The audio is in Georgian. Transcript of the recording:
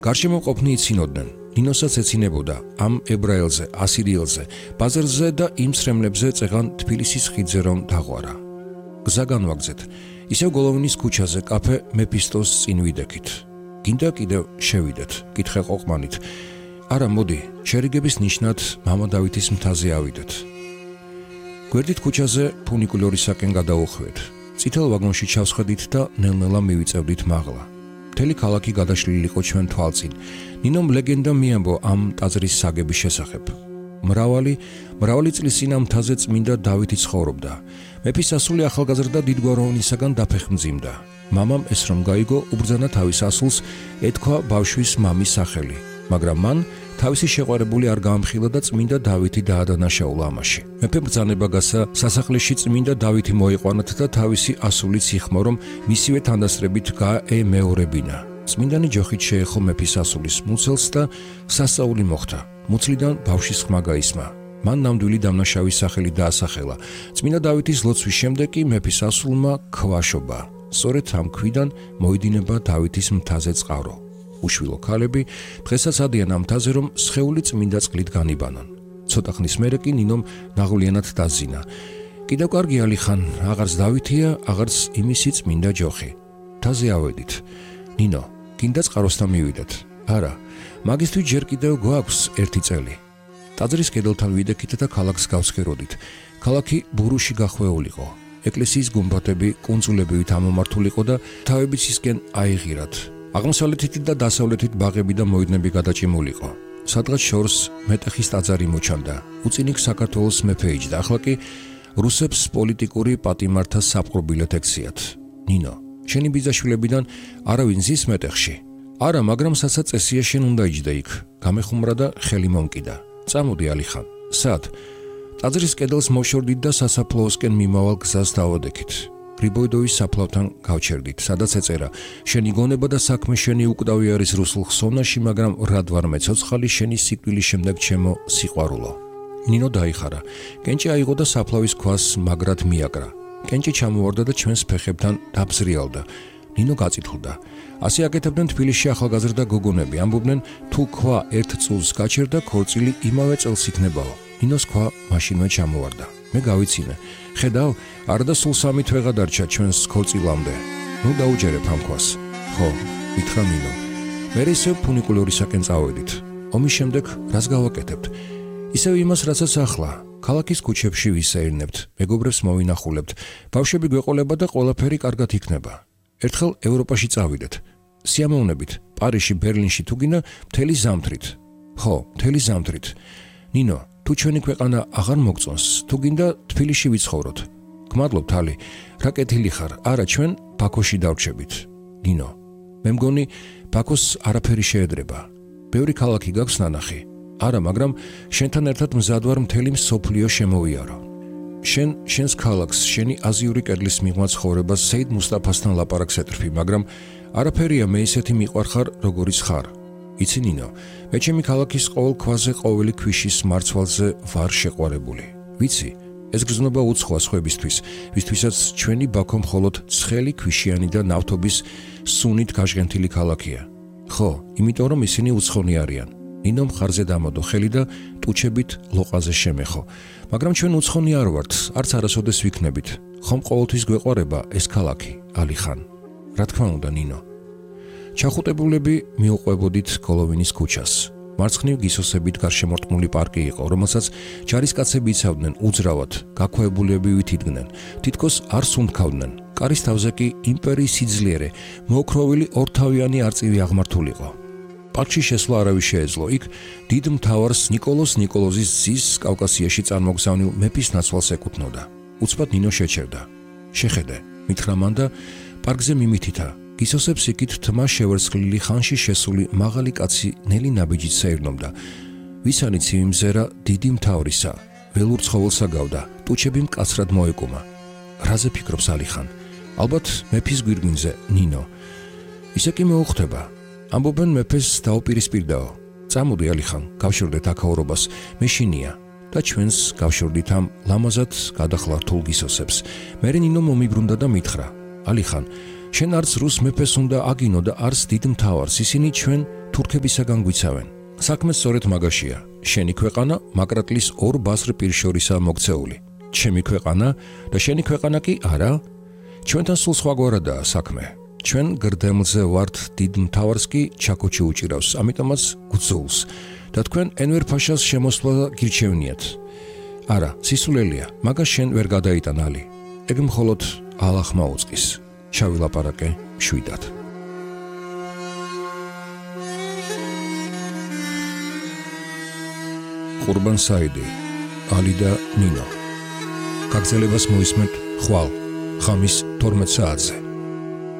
გარშემო ყოფნი იცინოდნენ. ნინოსაც ეცინებოდა ამ ებრაელზე, ასირიელზე, ბაზარზე და იმ სრემლებზე წეღან თბილისის ხიდზე რომ დაღვარა. გზა განვაგზეთ. ისევ გოლოვინის ქუჩაზე კაფე მეფისტოს წინ ვიდექით. გინდა კიდევ შევიდეთ, კითხე ყოყმანით. არა, მოდი, შერიგების ნიშნად მამა დავითის მთაზე ავიდეთ. გვერდით ქუჩაზე ფუნიკულორისაკენ გადაუხვევთ. წითელ ვაგონში ჩავსხედით და ნელ-ნელა მივიწევდით მაღლა. მთელი ქალაქი გადაშლილი იყო ჩვენ თვალწინ. ნინომ ლეგენდა მიამბო ამ ტაძრის საგების შესახებ. მრავალი წლის წინ ამ მთაზე წმინდა დავითი ცხოვრობდა. მეფის ასული ახალგაზრდა დიდგვაროვნისაგან დაფეხმძიმდა. მამამ ეს რომ გაიგო, უბრძანა თავის ასულს, ეთქვა ბავშვის მამის სახელი. მაგრამ მან თავისი შეყვარებული არ გაამხილა და წმინდა დავითი დაადანაშაულა ამაში. მეფემ ბრძანება გასცა სასახლეში წმინდა დავითი მოიყვანათ და თავისი ასულიც იხმო, რომ მისივე თანდასწრებით გაემეორებინა. წმინდანი ჯოხით შეეხო მეფის ასულის მუცელს და სასწაული მოხდა. მუცლიდან ბავშვის ხმა გაისმა. მან ნამდვილი დამნაშავის სახელი დაასახელა. წმინდა დავითის ლოცვის შემდეგ კი მეფის ასულმა ქვაშობა. სწორედ ამ ქვიდან მოიდინება დავითის მთაზე წყარო. უშვილო ქალები დღესაც ადიან ამ მთაზე, რომ სხეული წმინდა წყლით განიბანონ. ცოტა ხნის მერე კი ნინომ ნაღვლიანად დაზინა. კიდევ კარგი ალიხან, აღარც დავითია, აღარც იმისი წმინდა ჯოხი. მთაზე ავედით. ნინო, გინდა წყაროსთან მივიდეთ? არა, მაგისთვის ჯერ კიდევ გვაქვს ერთი წელი. ტაძრის კედელთან ვიდექით და ქალაქს გავსქეროდით. ქალაქი ბურუში გახვეულიყო. ეკლესიის გუმბათები კუნძულებივით ამომართულიყო და თავებიც ისკენ აიღირათ. აღმოსავლეთით და დასავლეთით ბაღები და მოედნები გადაჭიმულიყო. სადღაც შორს მეტეხის ტაძარი მოჩანდა. უწინიკ საქართველოს მეფე იჯდა. ახლა კი რუსებს პოლიტიკური პატიმართა საპყრობილეთ ექციათ. ნინო, შენი ბიძაშვილებიდან არავინ ზის მეტეხში? არა, მაგრამ სასაწესია შენ უნდა იჯდე იქ. გამეხუმრა და ხელი მომკიდა. წამოდი ალიხან. სად? ტაძრის კედელს მოვშორდით და სასაფლაოსკენ მიმავალ გზას დავადექით. რიბოიდოვის საფლავთან გავჩერდით, სადაც ეწერა: შენი გონება და საქმე შენი უკვდავი არის რუსულ ხსოვნაში, მაგრამ რად ვარ მეცოცხალი შენი სიკვდილის შემდეგ ჩემო სიყვარულო. ნინო დაიხარა. კენჭი აიღო და საფლავის ქვას მაგრად მიაკრა. კენჭი ჩამოვარდა და ჩვენს ფეხებთან დაბზრიალდა. ნინო გაწითლდა. ასე აკეთებდნენ თბილისში ახალგაზრდა გოგონები, ამბობდნენ თუ ქვა ერთ წულს გაჩერდა, ქორწილი იმავე წელს იქნებაო. ნინოს ქვა მაშინვე ჩამოვარდა. მე გავიცინე. ხედავ, არა და სულ 3 თვე გადარჩა ჩვენს ქორწილამდე. ნუ დაუჯერებ ამ ქვას. ხო, ითხრა ნინო. მე ისევ ფუნიკულორისაკენ წავედით. ომის შემდეგ რას გავაკეთებთ? ისევ იმას, რასაც ახლა. ქალაქის ქუჩებში ვისეირნებთ, მეგობრებს მოვინახულებთ. ბავშვები გვეყოლება და ყველაფერი კარგად იქნება. ერთხელ ევროპაში წავიდეთ. სიამოვნებით, პარიზში, ბერლინში თუ გინდა მთელი ზამთრით. ხო, მთელი ზამთრით. ნინო, თუ ჩვენი ქვეყანა აღარ მოგწონს, თუ გინდა თბილისში ვიცხოვროთ. გმადლობ თალი, რა კეთილი ხარ. არა, ჩვენ ბაქოში დავრჩებით. ნინო, მე მგონი ბაქოს არაფერი შეედრება. ბევრი ქალაქი გაქვს ნანახი. არა, მაგრამ შენთან ერთად მზად ვარ მთელი მსოფლიო შემოვიარო. შენს ქალაქს, შენი აზიური კედლის მიღმა ცხოვრებას სეიდ მუსტაფასთან ლაპარაკს ეტრფი, მაგრამ არაფერია მე ისეთი მიყვარხარ, როგორიც ხარ. იცი ნინო, მე ჩემი ქალაქის ყოველ ქვაზე, ყოველი ქვიშის მარცვალზე ვარ შეყვარებული. ვიცი, ეს გრძნობა უცხოა სხვებისთვის, ვისთვისაც ჩვენი ბაქო მხოლოდ ცხელი ქვიშიანი და ნავთობის სუნით გაჟღენთილი ქალაქია. ხო, იმიტომ რომ ისინი უცხონი არიან. ნინო მხარზე დამოდო ხელი და ტუჩებით ლოყაზე შემეხო. მაგრამ ჩვენ უცხონი არ ვართ, არც არასოდეს ვიქნებით. ხომ ყოველთვის გვეყვარება ეს ქალაქი, ალიხან. რა თქმა უნდა, ნინო. ჩახუტებულები მიუყვებოდით გოლოვინის ქუჩას. მარცხნივ გისოსებით გარშემორტყმული პარკი იყო, რომელსაც ჯარისკაცები იცავდნენ უძრავად, გაქვეებულებები ვითიდგნენ. თითქოს არ სუნთქავდნენ. კარის თავზე კი იმპერიის სიძლიერე, მოოქროვილი ორთავიანი არწივი აღმართულიყო. პარკში შესვლა არავის შეეძლო. იქ დიდ მთავარს ნიკოლოზ ნიკოლოზის ძის კავკასიაში წარმოგზავნილ მეფის ნაცვალს ეკუთვნოდა. უცბად ნინო შეჩერდა. შეხედე, მითხრა მან და პარკზე მიმითითა. გისოსებს იქით თმა შევერცხლილი ხანში შესული მაღალი კაცი ნელი ნაბიჯით საირნობდა. ვისანი ცივიმზერა დიდი მთავრისა, ველურ ცხოველსა გავდა, ტუჩები მკაცრად მოეკუმა. რაზე ფიქრობს ალიხან? ალბათ მეფის გვირგვინზე, ნინო. ისე კი მოუხდება. ამბობენ მეფეს დაუპირისპირდაო. წამოდი ალიხან, გავშორდეთ აქაურობას, მეშინია და ჩვენს გავშორდით ამ ლამაზად გადახლართულ გისოსებს. მერე ნინო მომიბრუნდა და მითხრა: ალიხან, შენ არც რუს მეფეს უნდა აგინო და არც დიდ მთავარს, ისინი ჩვენ თურქებისაგან გვიცავენ. საქმე სწორედ მაგაშია. შენი ქვეყანა მაკრატლის ორ ბასრ პირ შორისაა მოქცეული. ჩემი ქვეყანა და შენი ქვეყანა კი არა? ჩვენთან სულ სხვაგვარადაა საქმე. ჩვენ გრდემლზე ვართ დიდ მთავარს კი ჩაკუჩი უჭირავს, ამიტომაც გძულს და თქვენ ენვერ ფაშას შემოსვლა გირჩევნიათ. არა, სისულელია, მაგას შენ ვერ გადაიტან ალი. ეგ მხოლოდ ალახმა უწყის. ჩავილაპარაკე მშვიდად. ყურბან საიდი, ალი და ნინო. გაგრძელებას მოისმენთ ხვალ, ხამის 12 საათზე.